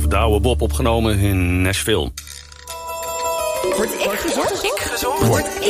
Douwe Bob opgenomen in Nashville. Word ik gezocht?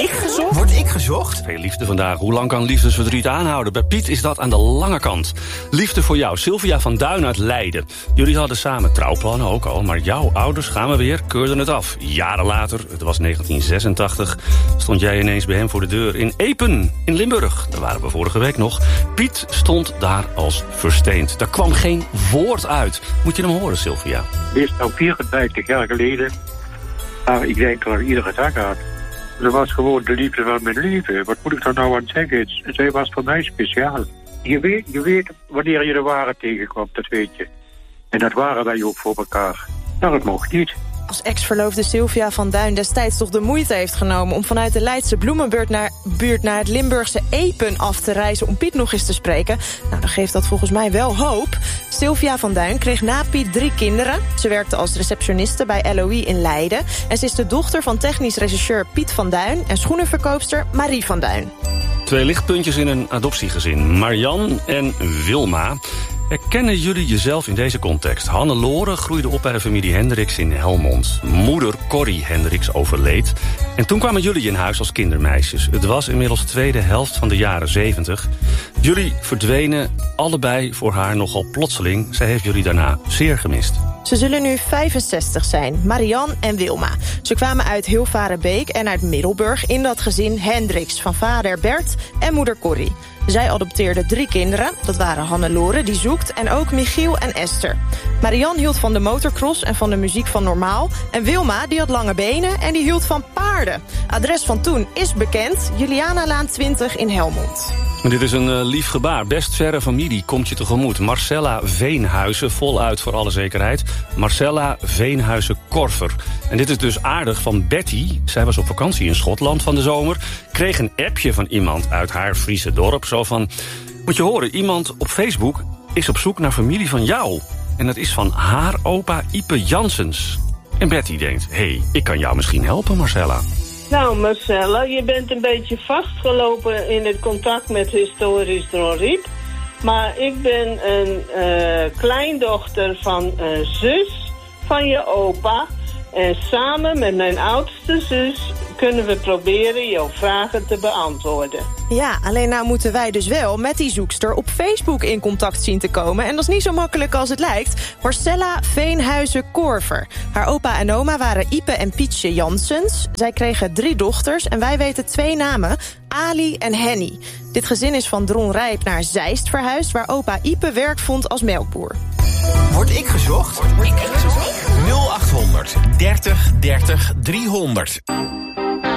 Word ik gezocht? Veel liefde vandaag. Hoe lang kan liefdesverdriet aanhouden? Bij Piet is dat aan de lange kant. Liefde voor jou, Sylvia van Duin uit Leiden. Jullie hadden samen trouwplannen ook al, maar jouw ouders, gaan we weer, keurden het af. Jaren later, het was 1986, stond jij ineens bij hem voor de deur in Epen, in Limburg. Daar waren we vorige week nog. Piet stond daar als versteend. Daar kwam geen woord uit. Moet je hem horen, Sylvia? Dit is nou 54 jaar geleden. Maar ik denk dat iedere dag had. Ze was gewoon de liefde van mijn leven. Wat moet ik er nou aan zeggen? Zij was voor mij speciaal. Je weet wanneer je de waarheid tegenkomt, dat weet je. En dat waren wij ook voor elkaar. Nou, dat mocht niet. Als ex-verloofde Sylvia van Duin destijds toch de moeite heeft genomen om vanuit de Leidse Bloemenbuurt naar het Limburgse Epen af te reizen om Piet nog eens te spreken, nou, dan geeft dat volgens mij wel hoop. Sylvia van Duin kreeg na Piet 3 kinderen. Ze werkte als receptioniste bij LOI in Leiden. En ze is de dochter van technisch regisseur Piet van Duin en schoenenverkoopster Marie van Duin. 2 lichtpuntjes in een adoptiegezin. Marian en Wilma. Herkennen jullie jezelf in deze context? Hannelore groeide op bij de familie Hendricks in Helmond. Moeder Corrie Hendricks overleed. En toen kwamen jullie in huis als kindermeisjes. Het was inmiddels tweede helft van de jaren 70. Jullie verdwenen allebei voor haar nogal plotseling. Zij heeft jullie daarna zeer gemist. Ze zullen nu 65 zijn, Marian en Wilma. Ze kwamen uit Hilvarenbeek en uit Middelburg in dat gezin Hendricks van vader Bert en moeder Corrie. Zij adopteerde 3 kinderen. Dat waren Hannelore, die zoekt, en ook Michiel en Esther. Marian hield van de motorcross en van de muziek van Normaal. En Wilma, die had lange benen en die hield van paarden. Adres van toen is bekend, Julianalaan 20 in Helmond. Dit is een lief gebaar. Best verre familie komt je tegemoet. Marcella Veenhuizen, voluit voor alle zekerheid. Marcella Veenhuizen-Korver. En dit is dus aardig van Betty. Zij was op vakantie in Schotland van de zomer. Kreeg een appje van iemand uit haar Friese dorp. Zo van, moet je horen, iemand op Facebook is op zoek naar familie van jou. En dat is van haar opa Ipe Janssens. En Betty denkt, hé, ik kan jou misschien helpen, Marcella. Nou, Marcella, je bent een beetje vastgelopen in het contact met Historisch Dronriep. Maar ik ben een kleindochter van een zus van je opa. En samen met mijn oudste zus kunnen we proberen jouw vragen te beantwoorden. Ja, alleen nou moeten wij dus wel met die zoekster op Facebook in contact zien te komen. En dat is niet zo makkelijk als het lijkt. Marcella Veenhuizen-Korver. Haar opa en oma waren Ipe en Pietje Janssens. Zij kregen 3 dochters en wij weten 2 namen, Ali en Henny. Dit gezin is van Dronrijp naar Zeist verhuisd, waar opa Ipe werk vond als melkboer. Word ik gezocht? 0800 30 30 300.